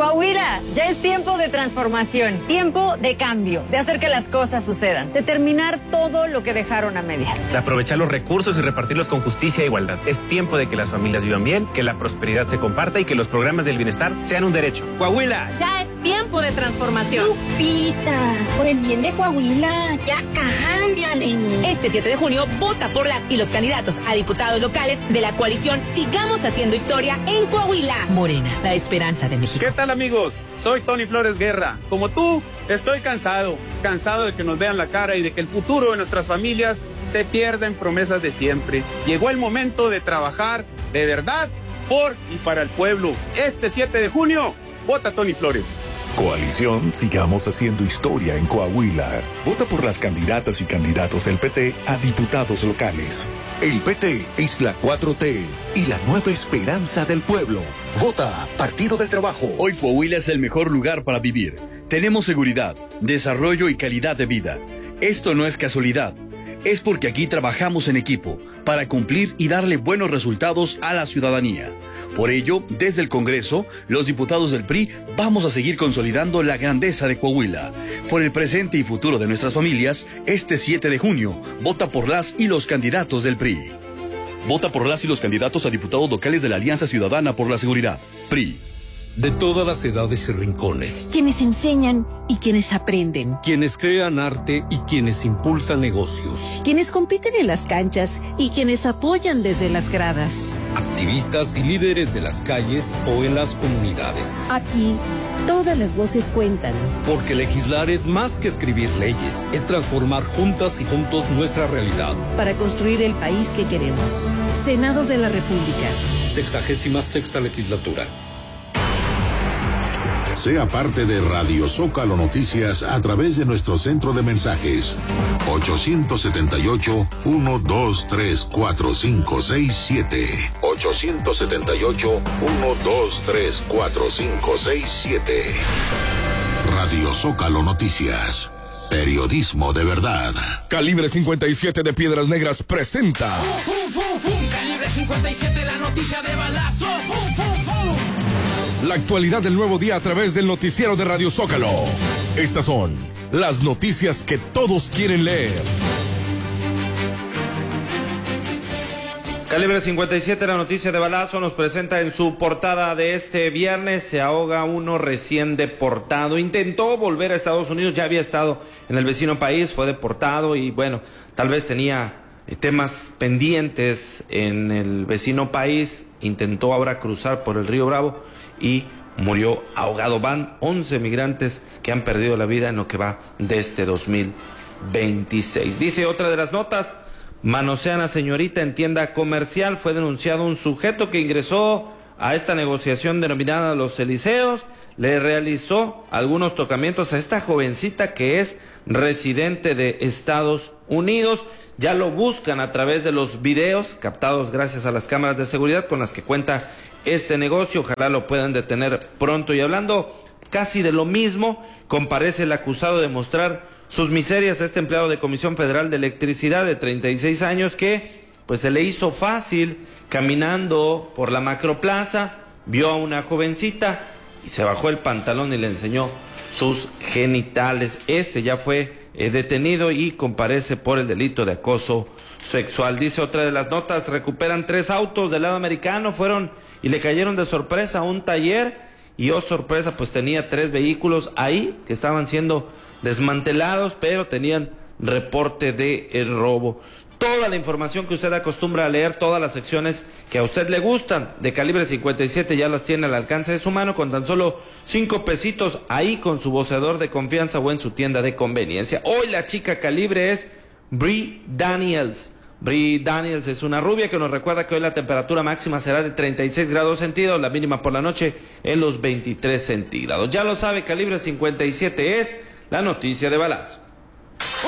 Coahuila, ya es tiempo de transformación, tiempo de cambio, de hacer que las cosas sucedan, de terminar todo lo que dejaron a medias. De aprovechar los recursos y repartirlos con justicia e igualdad. Es tiempo de que las familias vivan bien, que la prosperidad se comparta y que los programas del bienestar sean un derecho. Coahuila. Ya es tiempo de transformación. Lupita, por el bien de Coahuila, ya cámbiale. Este 7 de junio, vota por las y los candidatos a diputados locales de la coalición Sigamos Haciendo Historia en Coahuila. Morena, la esperanza de México. ¿Qué tal, amigos? Soy Tony Flores Guerra. Como tú, estoy cansado de que nos vean la cara y de que el futuro de nuestras familias se pierda en promesas de siempre. Llegó el momento de trabajar de verdad por y para el pueblo. Este 7 de junio, vota Tony Flores. Coalición Sigamos Haciendo Historia en Coahuila. Vota por las candidatas y candidatos del PT a diputados locales. El PT es la 4T y la nueva esperanza del pueblo. Vota Partido del Trabajo. Hoy Coahuila es el mejor lugar para vivir. Tenemos seguridad, desarrollo y calidad de vida. Esto no es casualidad. Es porque aquí trabajamos en equipo para cumplir y darle buenos resultados a la ciudadanía. Por ello, desde el Congreso, los diputados del PRI vamos a seguir consolidando la grandeza de Coahuila. Por el presente y futuro de nuestras familias, este 7 de junio, vota por las y los candidatos del PRI. Vota por las y los candidatos a diputados locales de la Alianza Ciudadana por la Seguridad, PRI. De todas las edades y rincones. Quienes enseñan y quienes aprenden. Quienes crean arte y quienes impulsan negocios. Quienes compiten en las canchas y quienes apoyan desde las gradas. Activistas y líderes de las calles o en las comunidades. Aquí, todas las voces cuentan. Porque legislar es más que escribir leyes. Es transformar juntas y juntos nuestra realidad. Para construir el país que queremos. Senado de la República. 66ª legislatura. Sea parte de Radio Zócalo Noticias a través de nuestro centro de mensajes 878-123-4567 878-123-4567. Radio Zócalo Noticias, periodismo de verdad. Calibre 57 de Piedras Negras presenta Calibre 57, la noticia de balazo. la actualidad del nuevo día a través del noticiero de Radio Zócalo. Estas son las noticias que todos quieren leer. Calibre 57, la noticia de balazo, nos presenta en su portada de este viernes: se ahoga uno recién deportado. Intentó volver a Estados Unidos, ya había estado en el vecino país, fue deportado y bueno, tal vez tenía temas pendientes en el vecino país. Intentó ahora cruzar por el río Bravo y murió ahogado. Van 11 migrantes que han perdido la vida en lo que va de este 2026. Dice otra de las notas: manosean a señorita en tienda comercial. Fue denunciado un sujeto que ingresó a esta negociación denominada Los Eliseos. Le realizó algunos tocamientos a esta jovencita que es residente de Estados Unidos. Ya lo buscan a través de los videos captados gracias a las cámaras de seguridad con las que cuenta este negocio. Ojalá lo puedan detener pronto. Y hablando casi de lo mismo, comparece el acusado de mostrar sus miserias a este empleado de Comisión Federal de Electricidad de 36 años que pues se le hizo fácil caminando por la Macroplaza, vio a una jovencita y se bajó el pantalón y le enseñó sus genitales. Este ya fue detenido y comparece por el delito de acoso sexual. Dice otra de las notas: recuperan 3 autos del lado americano, fueron y le cayeron de sorpresa a un taller y oh sorpresa, pues tenía 3 vehículos ahí que estaban siendo desmantelados, pero tenían reporte de robo. Toda la información que usted acostumbra a leer, todas las secciones que a usted le gustan de Calibre 57 ya las tiene al alcance de su mano con tan solo 5 pesitos ahí con su voceador de confianza o en su tienda de conveniencia. Hoy la chica Calibre es Bri Daniels. Bri Daniels es una rubia que nos recuerda que hoy la temperatura máxima será de 36 grados centígrados, la mínima por la noche en los 23 centígrados. Ya lo sabe, Calibre 57 es la noticia de balazo.